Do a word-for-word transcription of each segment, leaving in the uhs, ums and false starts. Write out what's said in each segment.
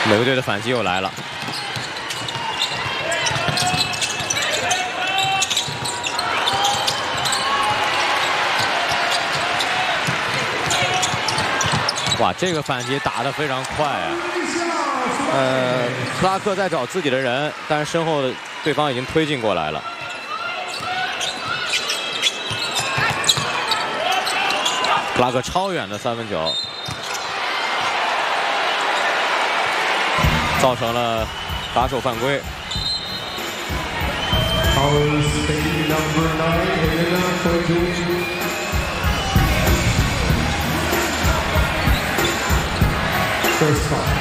美国队的反击又来了。 哇，这个反击打得非常快啊！呃，克拉克在找自己的人，但是身后的对方已经推进过来了。克拉克超远的三分球，造成了打手犯规。 First foul.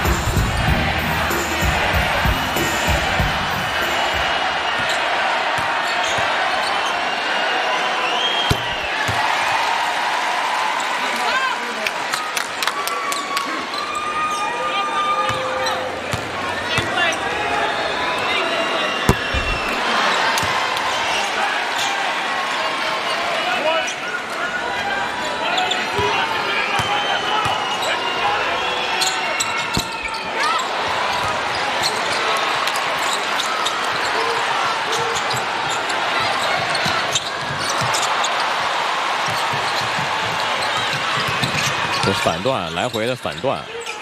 这反断，来回的反断。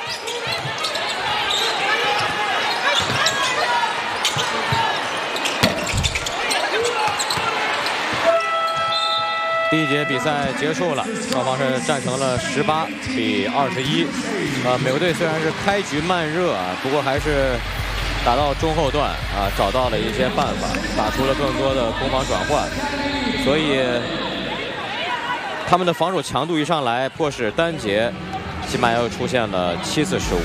第一节比赛结束了，双方是战成了十八比二十一。呃，美国队虽然是开局慢热啊，不过还是打到中后段啊，找到了一些办法，打出了更多的攻防转换，所以。 他们的防守强度一上来，迫使单节西班牙又出现了七次失误。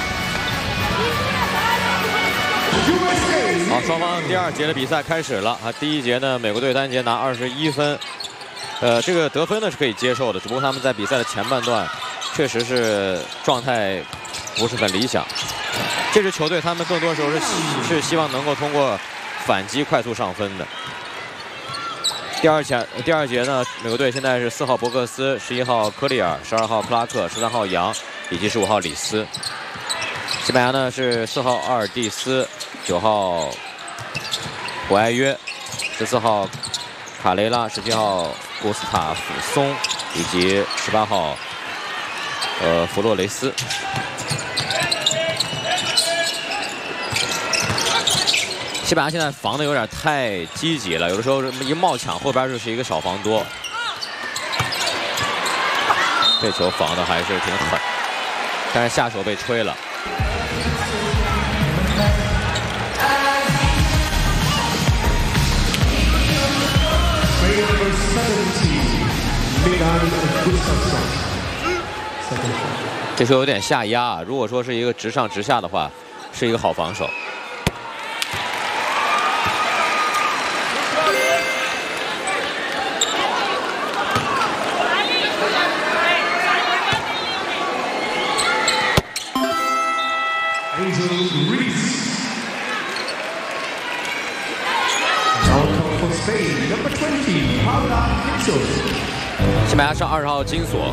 好，双方第二节的比赛开始了啊！第一节呢，美国队单节拿二十一分，呃，这个得分呢是可以接受的，只不过他们在比赛的前半段确实是状态不是很理想。这支球队他们更多时候是是希望能够通过反击快速上分的。 第二节，第二节呢，美国队现在是四号伯克斯、十一号科利尔、十二号克拉克、十三号杨以及十五号里斯。西班牙呢是四号阿尔蒂斯、九号博埃约、十四号卡雷拉、十七号古斯塔夫松以及十八号呃弗洛雷斯。 西班牙现在防的有点太积极了，有的时候一冒抢，后边就是一个小防多。这球防的还是挺狠，但是下手被吹了。这球有点下压啊，如果说是一个直上直下的话，是一个好防守。 西班牙上二十号金索。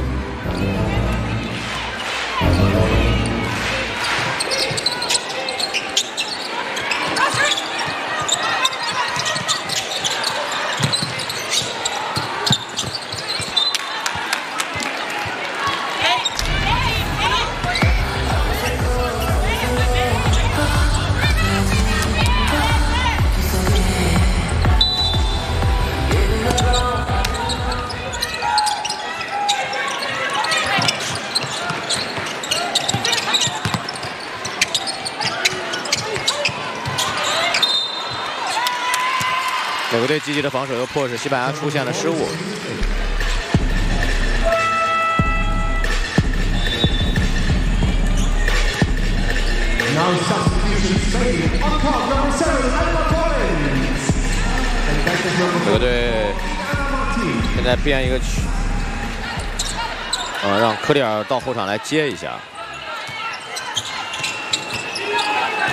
美国队积极的防守又迫使西班牙出现了失误。美国队现在编一个曲，呃，让科里尔到后场来接一下。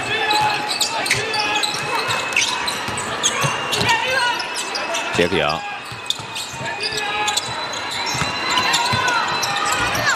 杰克杨。